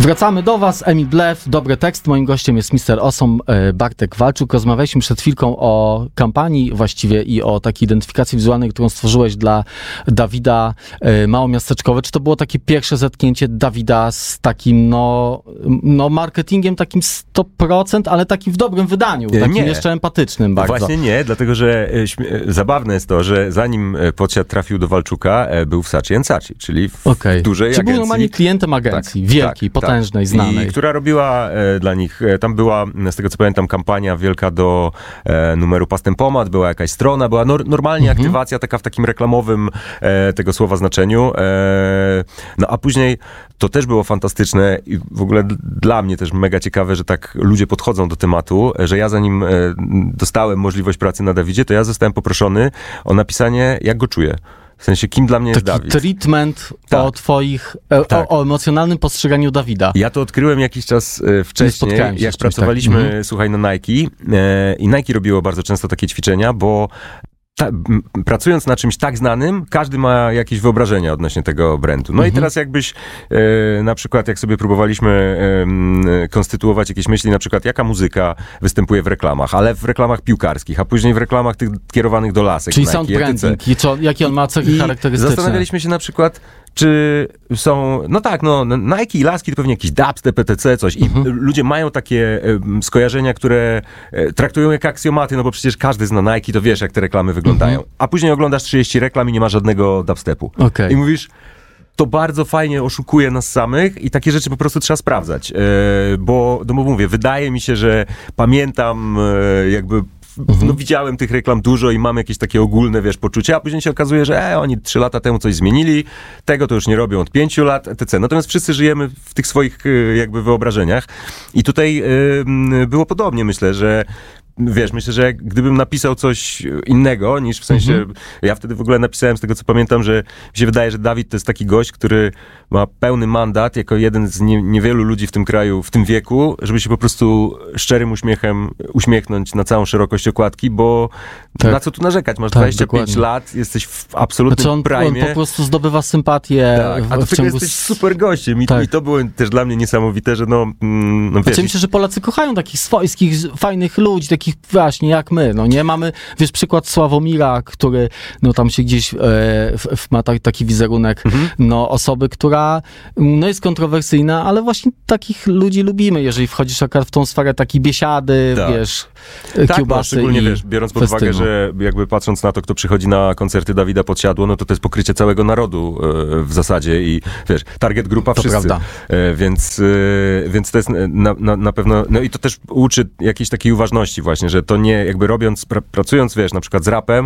Wracamy do was, Emil Blef, dobry tekst. Moim gościem jest Mr. Awesome, Bartek Walczuk. Rozmawialiśmy przed chwilką o kampanii właściwie i o takiej identyfikacji wizualnej, którą stworzyłeś dla Dawida Małomiasteczkowe. Czy to było takie pierwsze zetknięcie Dawida z takim, no marketingiem takim 100%, ale takim w dobrym wydaniu, takim jeszcze empatycznym bardzo? Właśnie nie, dlatego że zabawne jest to, że zanim Podsiadł trafił do Walczuka, był w Saatchi & Saatchi, czyli w dużej agencji. Czyli był normalnie klientem agencji, wielkiej, potężnej, znanej. I która robiła dla nich, tam była, z tego co pamiętam, kampania wielka do numeru Pas Tempomat, była jakaś strona, była normalnie aktywacja taka w takim reklamowym tego słowa znaczeniu. No a później to też było fantastyczne i w ogóle dla mnie też mega ciekawe, że tak ludzie podchodzą do tematu, że ja zanim dostałem możliwość pracy na Dawidzie, to ja zostałem poproszony o napisanie, jak go czuję. W sensie, kim dla mnie jest Dawid. Taki treatment o twoich, o emocjonalnym postrzeganiu Dawida. Ja to odkryłem jakiś czas wcześniej, jak pracowaliśmy, słuchaj, na Nike i Nike robiło bardzo często takie ćwiczenia, bo pracując na czymś tak znanym, każdy ma jakieś wyobrażenia odnośnie tego brandu. No i teraz jakbyś na przykład, jak sobie próbowaliśmy konstytuować jakieś myśli, na przykład jaka muzyka występuje w reklamach, ale w reklamach piłkarskich, a później w reklamach tych kierowanych do lasek. Czyli sound branding, jakie on ma cechy charakterystyczne. Zastanawialiśmy się na przykład, czy są, Nike i laski to pewnie jakiś dubstep, etc., coś. I ludzie mają takie skojarzenia, które traktują jak aksjomaty, no bo przecież każdy zna Nike, to wiesz, jak te reklamy wyglądają. A później oglądasz 30 reklam i nie ma żadnego dubstepu. I mówisz, to bardzo fajnie oszukuje nas samych i takie rzeczy po prostu trzeba sprawdzać. Bo mówię, wydaje mi się, że pamiętam widziałem tych reklam dużo i mam jakieś takie ogólne, poczucie, a później się okazuje, że oni 3 lata temu coś zmienili, tego to już nie robią od 5 lat, etc. Natomiast wszyscy żyjemy w tych swoich wyobrażeniach i tutaj było podobnie, myślę, że myślę, że gdybym napisał coś innego, niż w sensie, ja wtedy w ogóle napisałem z tego, co pamiętam, że mi się wydaje, że Dawid to jest taki gość, który ma pełny mandat, jako jeden z niewielu ludzi w tym kraju, w tym wieku, żeby się po prostu szczerym uśmiechem uśmiechnąć na całą szerokość okładki, bo na co tu narzekać? Masz 25 lat, jesteś w absolutnym prime. On po prostu zdobywa sympatię. A do tego jesteś super gościem i to było też dla mnie niesamowite, że myślę, że Polacy kochają takich swojskich, fajnych ludzi, takich właśnie jak my, nie? Mamy, przykład Sławomira, który, tam się gdzieś ma taki wizerunek, osoby, która, jest kontrowersyjna, ale właśnie takich ludzi lubimy, jeżeli wchodzisz akurat w tą sferę takiej biesiady, kiełbasy szczególnie, biorąc pod uwagę, że jakby patrząc na to, kto przychodzi na koncerty Dawida Podsiadło, to jest pokrycie całego narodu w zasadzie i target grupa wszyscy. Prawda. Więc to jest na pewno, i to też uczy jakiejś takiej uważności właśnie, że to nie, pracując, na przykład z rapem,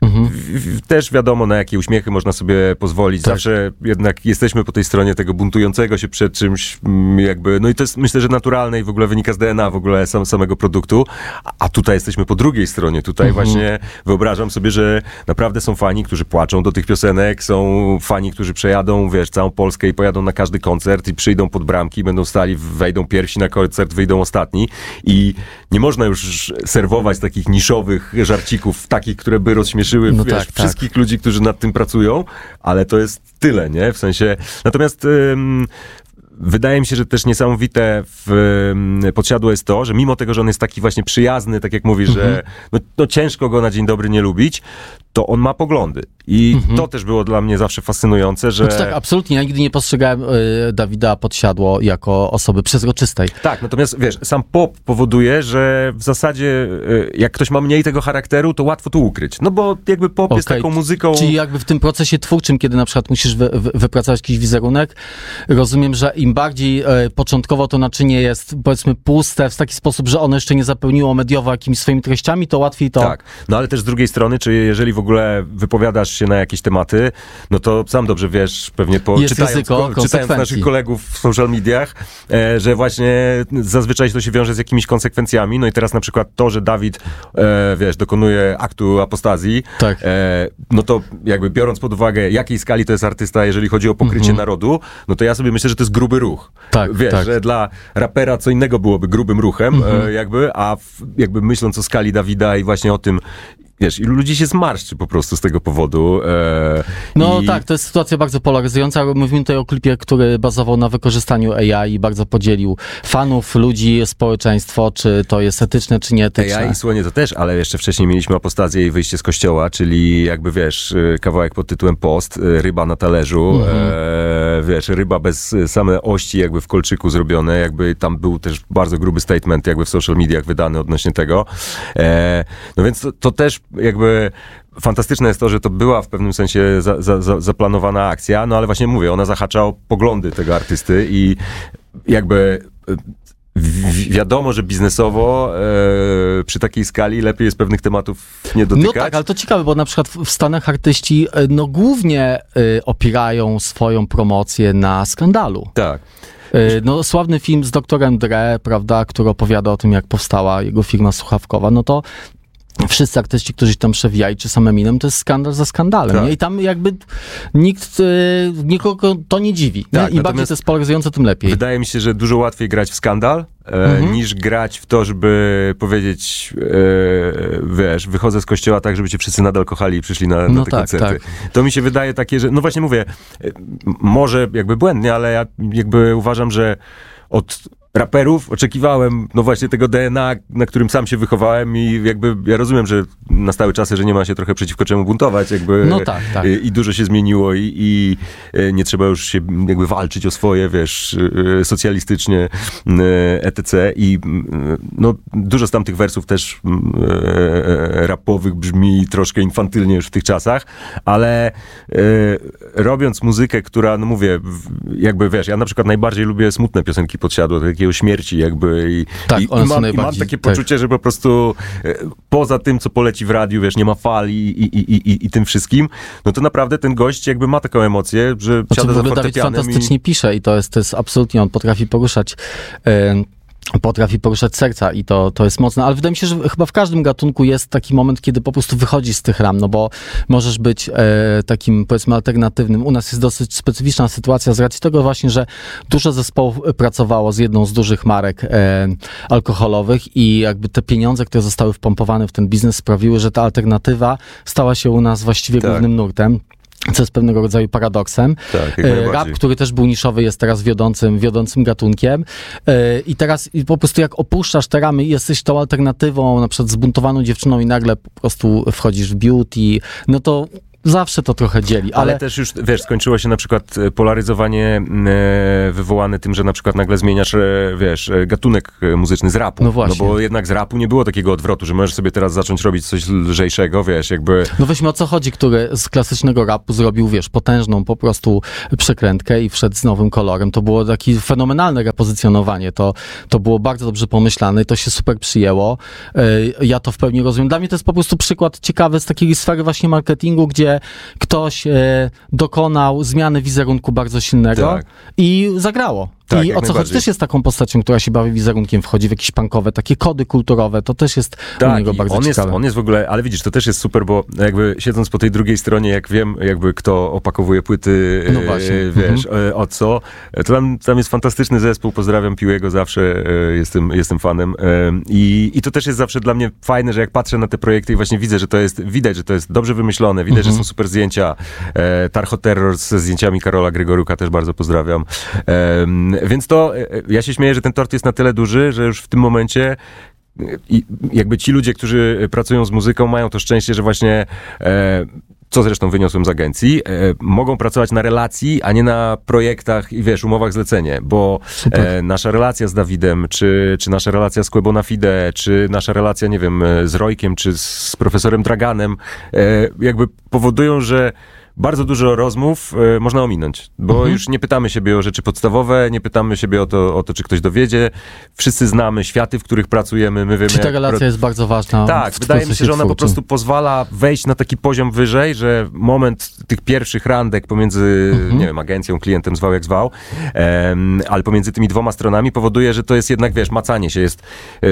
też wiadomo, na jakie uśmiechy można sobie pozwolić. Zawsze jednak jesteśmy po tej stronie tego buntującego się przed czymś, i to jest, myślę, że naturalne i w ogóle wynika z DNA w ogóle samego produktu, a tutaj jesteśmy po drugiej stronie. Tutaj właśnie wyobrażam sobie, że naprawdę są fani, którzy płaczą do tych piosenek, są fani, którzy przejadą, całą Polskę i pojadą na każdy koncert i przyjdą pod bramki, będą stali, wejdą pierwsi na koncert, wyjdą ostatni i nie można już serwować takich niszowych żarcików, takich, które by rozśmieszyły wszystkich ludzi, którzy nad tym pracują, ale to jest tyle, nie? W sensie, natomiast wydaje mi się, że też niesamowite w Podsiadło jest to, że mimo tego, że on jest taki właśnie przyjazny, tak jak mówisz, że ciężko go na dzień dobry nie lubić, to on ma poglądy. I to też było dla mnie zawsze fascynujące, że... tak, absolutnie. Ja nigdy nie postrzegałem Dawida Podsiadło jako osoby przezroczystej. Tak, natomiast sam pop powoduje, że w zasadzie jak ktoś ma mniej tego charakteru, to łatwo to ukryć. No bo jakby pop jest taką muzyką... Czyli jakby w tym procesie twórczym, kiedy na przykład musisz wypracować jakiś wizerunek, rozumiem, że im bardziej początkowo to naczynie jest, powiedzmy, puste, w taki sposób, że ono jeszcze nie zapełniło mediowo jakimiś swoimi treściami, to łatwiej to... Tak, ale też z drugiej strony, czy jeżeli w ogóle wypowiadasz się na jakieś tematy, no to sam dobrze wiesz, pewnie czytając naszych kolegów w social mediach, że właśnie zazwyczaj to się wiąże z jakimiś konsekwencjami, no i teraz na przykład to, że Dawid, dokonuje aktu apostazji, no to jakby biorąc pod uwagę, jakiej skali to jest artysta, jeżeli chodzi o pokrycie narodu, no to ja sobie myślę, że to jest gruby ruch. Że dla rapera co innego byłoby grubym ruchem, a jakby myśląc o skali Dawida i właśnie o tym, wiesz, ilu ludzi się zmarszczy po prostu z tego powodu. Tak, to jest sytuacja bardzo polaryzująca. Mówimy tutaj o klipie, który bazował na wykorzystaniu AI i bardzo podzielił fanów, ludzi, społeczeństwo, czy to jest etyczne, czy nieetyczne. AI i słonie to też, ale jeszcze wcześniej mieliśmy apostazję i wyjście z kościoła, czyli jakby wiesz, kawałek pod tytułem Post, ryba na talerzu, wiesz, ryba bez same ości jakby w kolczyku zrobione, jakby tam był też bardzo gruby statement jakby w social mediach wydany odnośnie tego. No więc to też jakby fantastyczne jest to, że to była w pewnym sensie zaplanowana akcja, no ale właśnie mówię, ona zahacza o poglądy tego artysty i jakby wiadomo, że biznesowo przy takiej skali lepiej jest pewnych tematów nie dotykać. No tak, ale to ciekawe, bo na przykład w Stanach artyści głównie opierają swoją promocję na skandalu. Tak. Sławny film z doktorem Dre, prawda, który opowiada o tym, jak powstała jego firma słuchawkowa, no to wszyscy artyści, którzy się tam przewijali, czy sam Eminem, to jest skandal za skandalem. Tak. Nie? I tam jakby nikogo to nie dziwi. Tak, Im bardziej to jest polaryzujące, tym lepiej. Wydaje mi się, że dużo łatwiej grać w skandal, niż grać w to, żeby powiedzieć, wiesz, wychodzę z kościoła tak, żeby cię wszyscy nadal kochali i przyszli na te koncerty. Tak. To mi się wydaje takie, że, no właśnie mówię, może jakby błędnie, ale ja jakby uważam, że od raperów oczekiwałem, no właśnie tego DNA, na którym sam się wychowałem i jakby ja rozumiem, że nastały czasy, że nie ma się trochę przeciwko czemu buntować, jakby no tak. I dużo się zmieniło i nie trzeba już się jakby walczyć o swoje, wiesz, socjalistycznie etc. I no dużo z tamtych wersów też rapowych brzmi troszkę infantylnie już w tych czasach, ale robiąc muzykę, która, no mówię, jakby wiesz, ja na przykład najbardziej lubię smutne piosenki Podsiadło, takiego śmierci jakby i mam takie poczucie, że po prostu poza tym, co poleci w radiu, wiesz, nie ma fal i tym wszystkim, no to naprawdę ten gość jakby ma taką emocję, że siada za fortepianem. Dawid fantastycznie pisze i to jest absolutnie, on potrafi poruszać serca i to jest mocne, ale wydaje mi się, że chyba w każdym gatunku jest taki moment, kiedy po prostu wychodzisz z tych ram, no bo możesz być takim, powiedzmy, alternatywnym. U nas jest dosyć specyficzna sytuacja z racji tego właśnie, że dużo zespołów pracowało z jedną z dużych marek alkoholowych i jakby te pieniądze, które zostały wpompowane w ten biznes, sprawiły, że ta alternatywa stała się u nas właściwie głównym nurtem. Co jest pewnego rodzaju paradoksem. Tak, rap, który też był niszowy, jest teraz wiodącym gatunkiem. I teraz po prostu jak opuszczasz te ramy i jesteś tą alternatywą, na przykład zbuntowaną dziewczyną i nagle po prostu wchodzisz w beauty, no to zawsze to trochę dzieli. Ale też już, wiesz, skończyło się na przykład polaryzowanie wywołane tym, że na przykład nagle zmieniasz, wiesz, gatunek muzyczny z rapu. No właśnie. No bo jednak z rapu nie było takiego odwrotu, że możesz sobie teraz zacząć robić coś lżejszego, wiesz, jakby... No weźmy, o co chodzi, który z klasycznego rapu zrobił, wiesz, potężną po prostu przekrętkę i wszedł z nowym kolorem. To było takie fenomenalne repozycjonowanie. To było bardzo dobrze pomyślane i to się super przyjęło. Ja to w pełni rozumiem. Dla mnie to jest po prostu przykład ciekawy z takiej sfery właśnie marketingu, gdzie ktoś dokonał zmiany wizerunku bardzo silnego i zagrało. Tak, i o co chodzi, też jest taką postacią, która się bawi wizerunkiem, wchodzi w jakieś punkowe, takie kody kulturowe, to też jest u niego bardzo ciekawe. On jest w ogóle, ale widzisz, to też jest super, bo jakby siedząc po tej drugiej stronie, jak wiem, jakby kto opakowuje płyty, no właśnie. Wiesz, o co, to tam jest fantastyczny zespół, pozdrawiam Piłego, zawsze jestem fanem i to też jest zawsze dla mnie fajne, że jak patrzę na te projekty i właśnie widzę, że to jest, widać, że to jest dobrze wymyślone, widać, że są super zdjęcia, Tarcho Terror ze zdjęciami Karola Gregoruka, też bardzo pozdrawiam. Więc to, ja się śmieję, że ten tort jest na tyle duży, że już w tym momencie i jakby ci ludzie, którzy pracują z muzyką, mają to szczęście, że właśnie co zresztą wyniosłem z agencji, mogą pracować na relacji, a nie na projektach i wiesz, umowach zlecenie, bo nasza relacja z Dawidem, czy nasza relacja z Quebo na Fide, czy nasza relacja, nie wiem, z Rojkiem, czy z profesorem Draganem, jakby powodują, że bardzo dużo rozmów można ominąć, bo już nie pytamy siebie o rzeczy podstawowe, nie pytamy siebie o to, czy ktoś dowiedzie. Wszyscy znamy światy, w których pracujemy, my wiemy... Czy ta relacja jest bardzo ważna? Tak, wydaje mi się, że ona po prostu pozwala wejść na taki poziom wyżej, że moment tych pierwszych randek pomiędzy, nie wiem, agencją, klientem, zwał jak zwał, ale pomiędzy tymi dwoma stronami powoduje, że to jest jednak, wiesz, macanie się jest.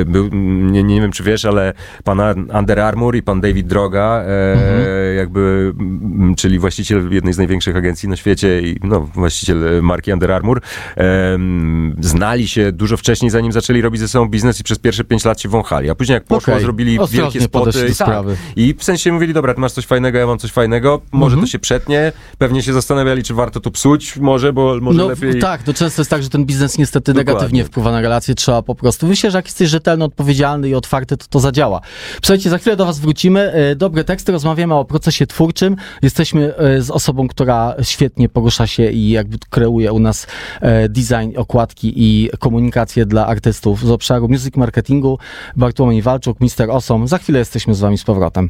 Nie wiem, czy wiesz, ale pan Under Armour i pan David Droga, jakby, czyli właściwie właściciel jednej z największych agencji na świecie i właściciel marki Under Armour. Znali się dużo wcześniej, zanim zaczęli robić ze sobą biznes i przez pierwsze 5 lat się wąchali. A później jak poszło, zrobili wielkie spoty i w sensie mówili, dobra, ty masz coś fajnego, ja mam coś fajnego, może to się przetnie. Pewnie się zastanawiali, czy warto to psuć, może lepiej... Tak, to często jest tak, że ten biznes niestety negatywnie wpływa na relacje. Trzeba po prostu, myślę, że jak jesteś rzetelny, odpowiedzialny i otwarty, to zadziała. Słuchajcie, za chwilę do was wrócimy. Dobre teksty, rozmawiamy o procesie twórczym. Jesteśmy z osobą, która świetnie porusza się i jakby kreuje u nas design, okładki i komunikację dla artystów z obszaru music marketingu. Bartłomiej Walczuk, Mr. Awesome. Za chwilę jesteśmy z wami z powrotem.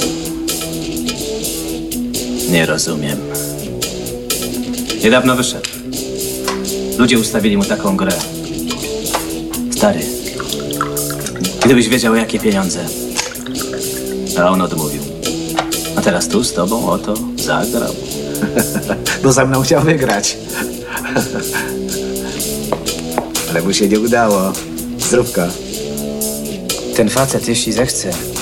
Nie rozumiem. Niedawno wyszedł. Ludzie ustawili mu taką grę. Stary, gdybyś wiedział, jakie pieniądze. A on odmówił. A teraz tu z tobą oto zagrał. Bo ze mną chciał wygrać. Ale mu się nie udało. Zdrówka. Ten facet, jeśli zechce,